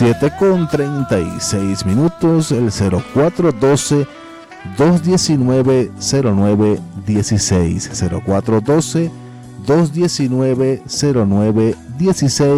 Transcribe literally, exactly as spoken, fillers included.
siete con treinta y seis minutos, el cero cuatro uno dos, dos uno nueve, cero nueve uno seis, cero cuatro uno dos, dos uno nueve, cero nueve uno seis.